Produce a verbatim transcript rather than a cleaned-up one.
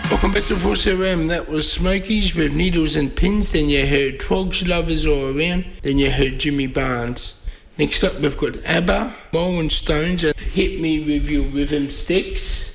Welcome back to Force R M. That was Smokies with Needles and Pins. Then you heard Trogs, Lovers All Around. Then you heard Jimmy Barnes. Next up we've got ABBA, Rolling Stones, and Hit Me With Your Rhythm Sticks.